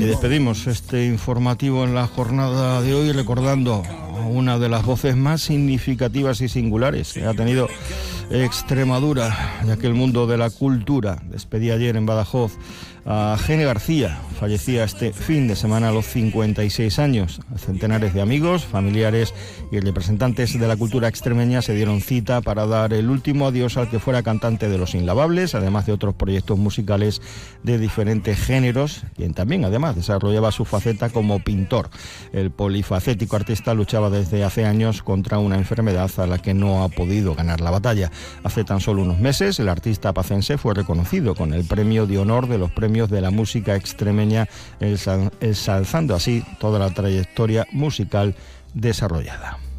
despedimos este informativo en la jornada de hoy recordando a una de las voces más significativas y singulares que ha tenido Extremadura, ya que el mundo de la cultura despedía ayer en Badajoz a Gene García. Fallecía este fin de semana a los 56 años. Centenares de amigos, familiares y representantes de la cultura extremeña se dieron cita para dar el último adiós al que fuera cantante de Los Inlavables, además de otros proyectos musicales de diferentes géneros, quien también además desarrollaba su faceta como pintor. El polifacético artista luchaba desde hace años contra una enfermedad a la que no ha podido ganar la batalla. Hace tan solo unos meses el artista pacense fue reconocido con el premio de honor de los premios de la música extremeña, ensalzando así toda la trayectoria musical desarrollada.